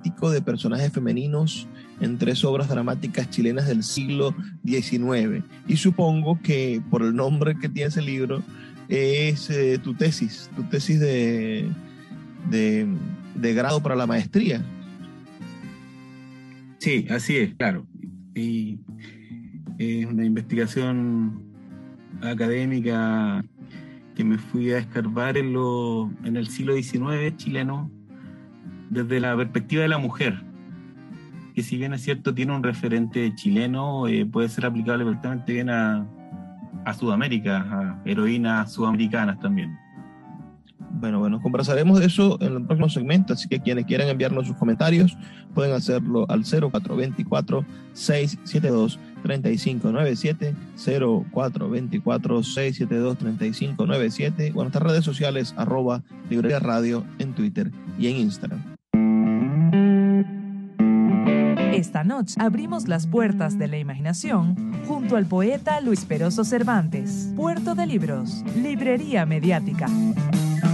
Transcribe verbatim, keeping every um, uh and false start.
dramático de personajes femeninos en tres obras dramáticas chilenas del siglo diecinueve. Y supongo que por el nombre que tiene ese libro es eh, tu tesis, tu tesis de, de, de grado para la maestría. Sí, así es, claro. Y es una investigación académica que me fui a escarbar en, lo, en el siglo diecinueve chileno desde la perspectiva de la mujer, que si bien es cierto tiene un referente chileno, eh, puede ser aplicable perfectamente bien a, a Sudamérica, a heroínas sudamericanas también. Bueno, bueno, conversaremos de eso en el próximo segmento, así que quienes quieran enviarnos sus comentarios pueden hacerlo al cero cuatro dos cuatro, seis siete dos, tres cinco nueve siete, cero cuatro dos cuatro, seis siete dos, tres cinco nueve siete, o en nuestras redes sociales, arroba Librería Radio en Twitter y en Instagram. Esta noche abrimos las puertas de la imaginación junto al poeta Luis Peroso Cervantes. Puerto de Libros, Librería Mediática.